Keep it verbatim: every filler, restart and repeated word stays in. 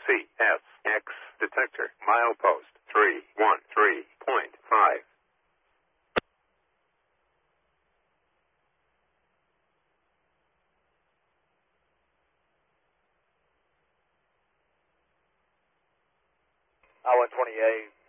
C S X detector. Milepost three one three point five. I one twenty-eight.